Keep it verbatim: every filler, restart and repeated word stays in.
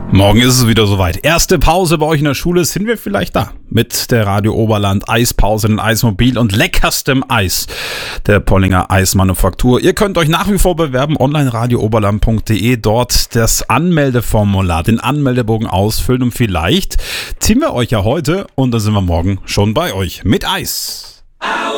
Morgen ist es wieder soweit. Erste Pause bei euch in der Schule. Sind wir vielleicht da? Mit der Radio Oberland Eispause in Eismobil und leckerstem Eis der Pollinger Eismanufaktur. Ihr könnt euch nach wie vor bewerben. Online radio oberland punkt de. Dort das Anmeldeformular, den Anmeldebogen ausfüllen und vielleicht ziehen wir euch ja heute und dann sind wir morgen schon bei euch mit Eis.